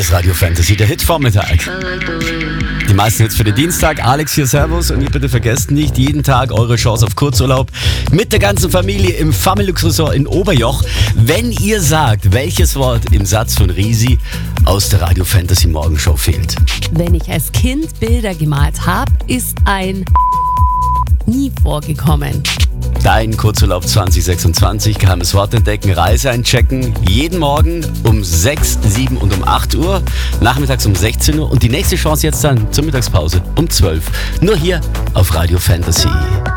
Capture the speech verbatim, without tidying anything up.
ist Radio Fantasy, der Hit-Vormittag. Die meisten Hits für den Dienstag. Alex hier, servus. Und ihr bitte vergesst nicht, jeden Tag eure Chance auf Kurzurlaub mit der ganzen Familie im Familux Resort in Oberjoch. Wenn ihr sagt, welches Wort im Satz von Risi aus der Radio Fantasy Morgenshow fehlt. Wenn ich als Kind Bilder gemalt habe, ist ein nie vorgekommen. Dein Kurzurlaub zwanzig sechsundzwanzig, geheimes Wort entdecken, Reise einchecken. Jeden Morgen um sechs, sieben und um acht Uhr. Nachmittags um sechzehn Uhr. Und die nächste Chance jetzt dann zur Mittagspause um zwölf. Nur hier auf Radio Fantasy.